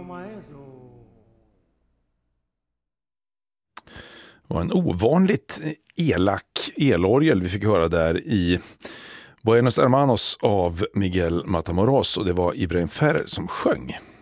Det var en ovanligt elak elorgel vi fick höra där i Buenos Hermanos av Miguel Matamoros, och det var Ibrahim Ferrer som sjöng.